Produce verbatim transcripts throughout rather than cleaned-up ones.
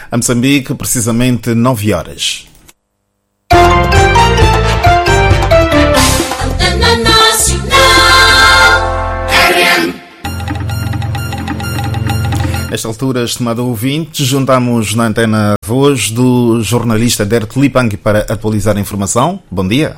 A Moçambique, precisamente nove horas. Nesta altura, estimado ouvinte, juntamos na antena a voz do jornalista Derto Lipang para atualizar a informação. Bom dia.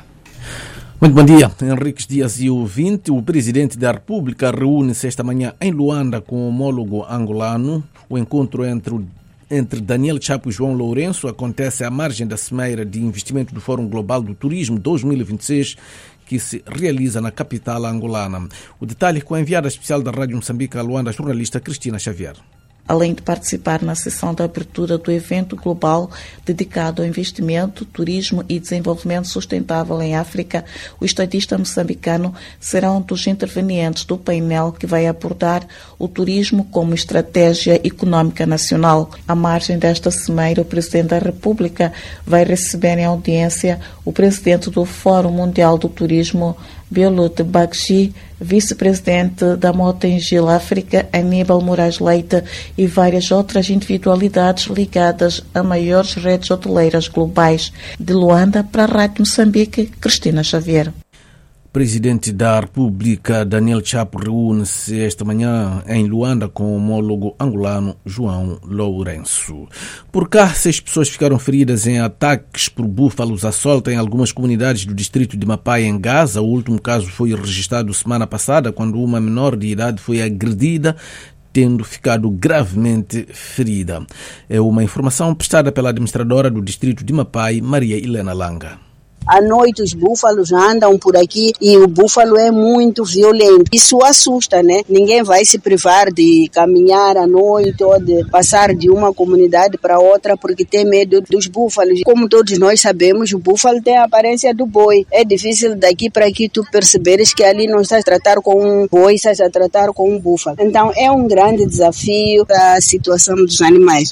Muito bom dia, Henriques Dias e ouvinte. O Presidente da República reúne-se esta manhã em Luanda com o homólogo angolano. O encontro entre o Entre Daniel Chapo e João Lourenço acontece à margem da Cimeira de Investimento do Fórum Global do Turismo dois mil e vinte e seis, que se realiza na capital angolana. O detalhe com a enviada especial da Rádio Moçambique a Luanda, a jornalista Cristina Xavier. Além de participar na sessão de abertura do evento global dedicado ao investimento, turismo e desenvolvimento sustentável em África, o estadista moçambicano será um dos intervenientes do painel que vai abordar o turismo como estratégia econômica nacional. À margem desta cimeira, o Presidente da República vai receber em audiência o Presidente do Fórum Mundial do Turismo, Biolute Bagchi, vice-presidente da Motengil África, Aníbal Moraes Leite, e várias outras individualidades ligadas a maiores redes hoteleiras globais. De Luanda, para a Rádio Moçambique, Cristina Xavier. Presidente da República, Daniel Chapo, reúne-se esta manhã em Luanda com o homólogo angolano João Lourenço. Por cá, seis pessoas ficaram feridas em ataques por búfalos à solta em algumas comunidades do distrito de Mapai, em Gaza. O último caso foi registrado semana passada, quando uma menor de idade foi agredida, tendo ficado gravemente ferida. É uma informação prestada pela administradora do distrito de Mapai, Maria Helena Langa. À noite os búfalos andam por aqui e o búfalo é muito violento. Isso assusta, né? Ninguém vai se privar de caminhar à noite ou de passar de uma comunidade para outra porque tem medo dos búfalos. Como todos nós sabemos, o búfalo tem a aparência do boi. É difícil daqui para aqui tu perceberes que ali não estás a tratar com um boi, estás a tratar com um búfalo. Então é um grande desafio para a situação dos animais.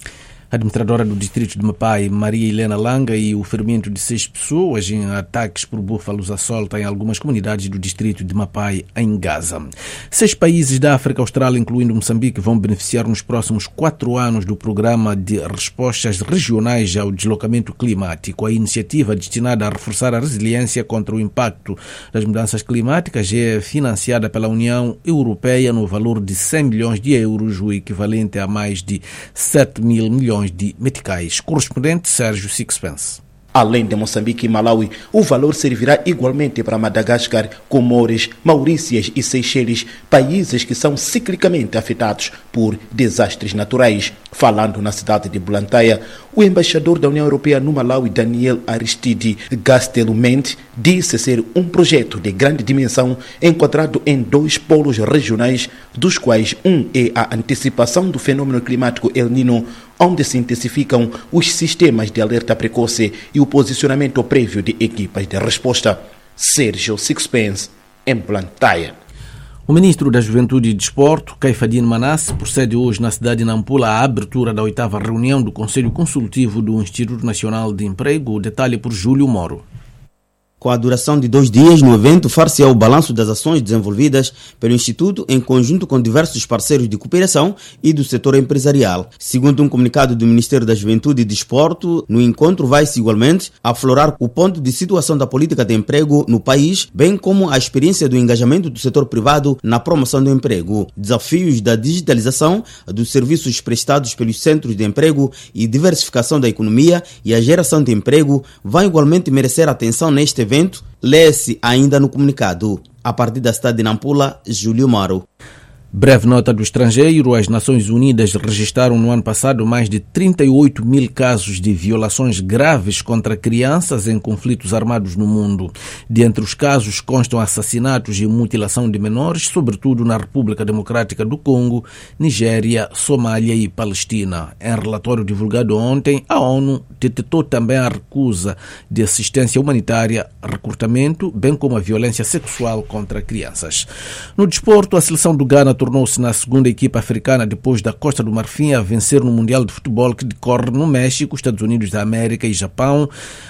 A administradora do distrito de Mapai, Maria Helena Langa, e o ferimento de seis pessoas em ataques por búfalos à solta em algumas comunidades do distrito de Mapai, em Gaza. Seis países da África Austral, incluindo Moçambique, vão beneficiar nos próximos quatro anos do programa de respostas regionais ao deslocamento climático. A iniciativa, destinada a reforçar a resiliência contra o impacto das mudanças climáticas, é financiada pela União Europeia no valor de cem milhões de euros, o equivalente a mais de sete mil milhões de meticais. Correspondente Sérgio Sixpence. Além de Moçambique e Malawi, o valor servirá igualmente para Madagascar, Comores, Maurícias e Seychelles, países que são ciclicamente afetados por desastres naturais. Falando na cidade de Blantyre, o embaixador da União Europeia no Malawi, Daniel Aristide Gastelumente, disse ser um projeto de grande dimensão enquadrado em dois polos regionais, dos quais um é a antecipação do fenômeno climático El Niño, onde se intensificam os sistemas de alerta precoce e o posicionamento prévio de equipas de resposta. Sérgio Sixpence, em Blantyre. O ministro da Juventude e Desporto, Caifadine Manasse, procede hoje na cidade de Nampula à abertura da oitava reunião do Conselho Consultivo do Instituto Nacional de Emprego. O detalhe por Júlio Moro. Com a duração de dois dias, no evento far-se-á o balanço das ações desenvolvidas pelo Instituto em conjunto com diversos parceiros de cooperação e do setor empresarial. Segundo um comunicado do Ministério da Juventude e Desporto, no encontro vai-se igualmente aflorar o ponto de situação da política de emprego no país, bem como a experiência do engajamento do setor privado na promoção do emprego, desafios da digitalização dos serviços prestados pelos centros de emprego e diversificação da economia e a geração de emprego vão igualmente merecer atenção neste evento. Lê-se ainda no comunicado. A partir da cidade de Nampula, Júlio Maro. Breve nota do estrangeiro. As Nações Unidas registraram no ano passado mais de trinta e oito mil casos de violações graves contra crianças em conflitos armados no mundo. Dentre os casos constam assassinatos e mutilação de menores, sobretudo na República Democrática do Congo, Nigéria, Somália e Palestina. Em relatório divulgado ontem, a ONU detectou também a recusa de assistência humanitária, recrutamento, bem como a violência sexual contra crianças. No desporto, a seleção do Ghana tornou-se na segunda equipa africana depois da Costa do Marfim a vencer no Mundial de Futebol que decorre no México, Estados Unidos da América e Japão.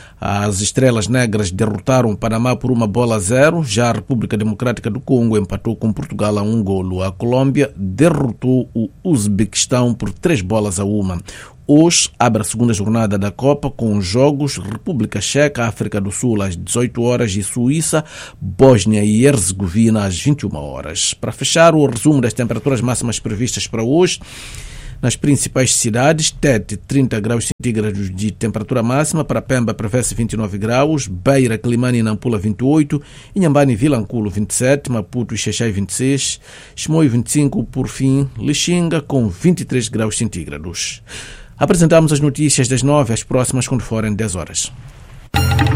As Estrelas Negras derrotaram o Panamá por uma bola a zero. Já a República Democrática do Congo empatou com Portugal a um golo. A Colômbia derrotou o Uzbequistão por três bolas a uma. Hoje abre a segunda jornada da Copa com os jogos República Checa, África do Sul às dezoito horas e Suíça, Bósnia e Herzegovina às vinte e uma horas. Para fechar, o resumo das temperaturas máximas previstas para hoje. Nas principais cidades, Tete, trinta graus centígrados de temperatura máxima, para Pemba prevê-se vinte e nove graus, Beira, Climane e Nampula vinte e oito, Inhambane e Vilanculo vinte e sete, Maputo e Xaixai vinte e seis, Chimoio vinte e cinco, por fim, Lixinga com vinte e três graus centígrados. Apresentamos as notícias das nove às próximas quando forem dez horas.